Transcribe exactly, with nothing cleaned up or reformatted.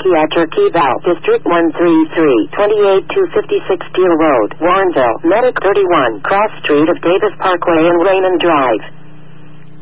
Turkey at Turkey Val, District one thirty-three, twenty-eight two fifty-six Steel Road, Warrenville, Medic thirty-one, Cross Street of Davis Parkway and Raymond Drive.